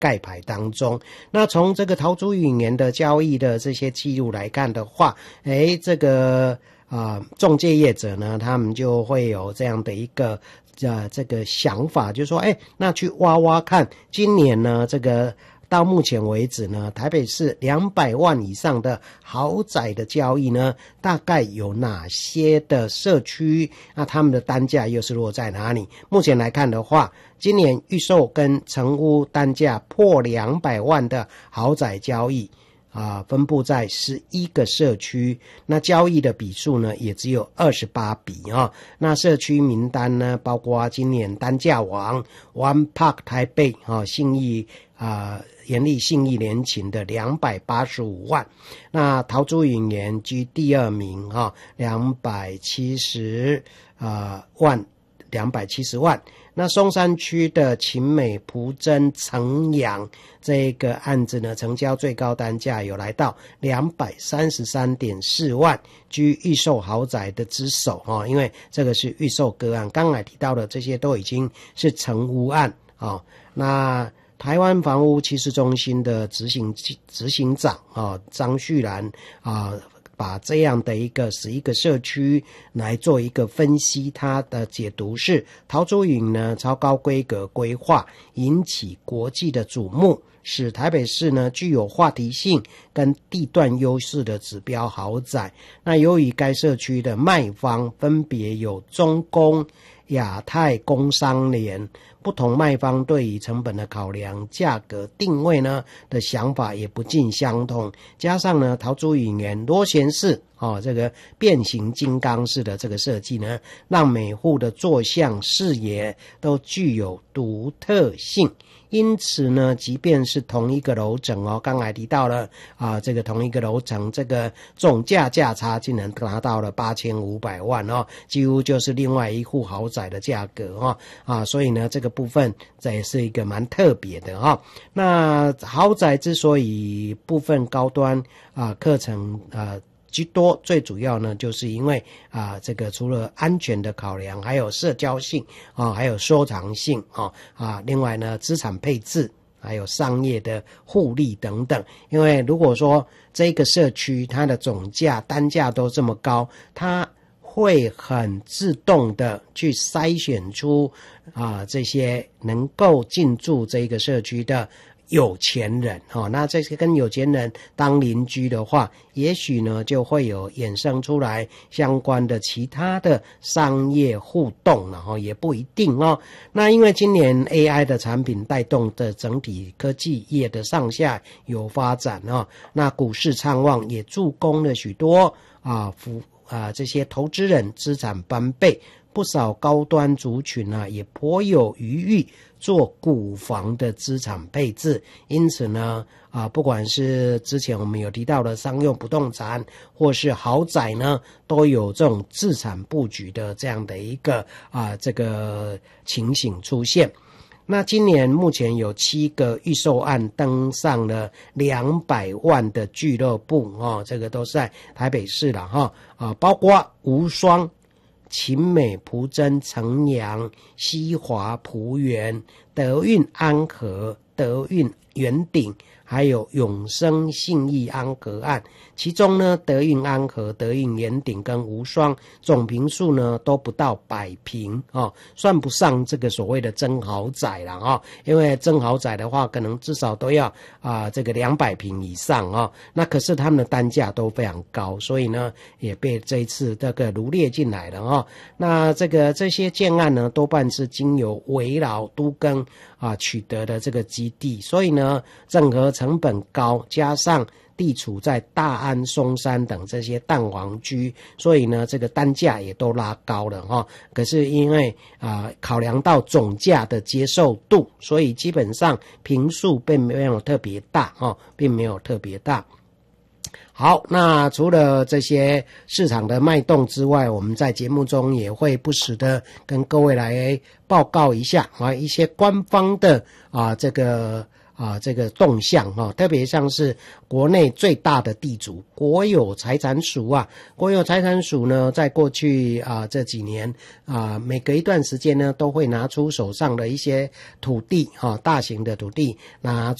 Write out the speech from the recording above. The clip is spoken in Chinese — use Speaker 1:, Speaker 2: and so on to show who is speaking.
Speaker 1: 盖牌当中。那从这个桃竹允年的交易的这些记录来看的话，这个仲介业者呢，他们就会有这样的一个这个想法，就是说那去挖挖看，今年呢这个到目前为止呢，台北市200万以上的豪宅的交易呢，大概有哪些的社区？那他们的单价又是落在哪里？目前来看的话，今年预售跟成屋单价破200万的豪宅交易分布在11个社区，那交易的笔数呢也只有28笔那社区名单呢，包括今年单价王 One Park 台北信义延历信义联勤的285万，那桃竹允年居第二名270万。那松山区的勤美、蒲真、城阳这个案子呢，成交最高单价有来到233.4万，居预售豪宅的之首因为这个是预售个案，刚才提到的这些都已经是成屋案那台湾房屋趋势中心的执行长张旭然把这样的一个11个社区来做一个分析，他的解读是桃竹允呢超高规格规划引起国际的瞩目，使台北市呢具有话题性跟地段优势的指标豪宅。那由于该社区的卖方分别有中工、亚太工商联，不同卖方对于成本的考量、价格定位呢的想法也不尽相同，加上呢桃竹允年螺旋式这个变形金刚式的这个设计呢，让每户的坐向视野都具有独特性。因此呢，即便是同一个楼层刚才提到了这个同一个楼层，这个总价价差竟然达到了8500万几乎就是另外一户豪宅的价格所以呢，这个部分这也是一个蛮特别的那豪宅之所以部分高端课程居多，最主要呢就是因为这个除了安全的考量，还有社交性还有收藏性另外呢资产配置还有商业的互利等等。因为如果说这个社区它的总价单价都这么高，它会很自动的去筛选出这些能够进驻这个社区的有钱人那这些跟有钱人当邻居的话，也许呢就会有衍生出来相关的其他的商业互动也不一定那因为今年 AI 的产品带动的整体科技业的上下有发展那股市畅旺也助攻了许多这些投资人资产翻倍，不少高端族群也颇有余裕做股房的资产配置。因此呢不管是之前我们有提到的商用不动产或是豪宅呢，都有这种资产布局的这样的一个这个情形出现。那今年目前有7个预售案登上了200万的俱乐部这个都是在台北市了包括无双、勤美、蒲真、城阳、西华、蒲园、德运安和、德运圆顶，还有永生信义安和案。其中呢，德运安和、德运圆顶跟无双总坪数呢都不到100坪算不上这个所谓的真豪宅啦因为真豪宅的话可能至少都要这个200坪以上那可是他们的单价都非常高，所以呢也被这一次这个罗列进来了那这些建案呢多半是经由围绕都更取得的这个基地，所以呢整合成本高，加上地处在大安、松山等这些蛋黄区，所以呢这个单价也都拉高了可是因为考量到总价的接受度，所以基本上坪数并没有特别大并没有特别大。好，那除了这些市场的脉动之外，我们在节目中也会不时的跟各位来报告一下一些官方的这个这个动向特别像是国内最大的地主国有财产署国有财产署呢，在过去这几年每隔一段时间呢，都会拿出手上的一些土地大型的土地拿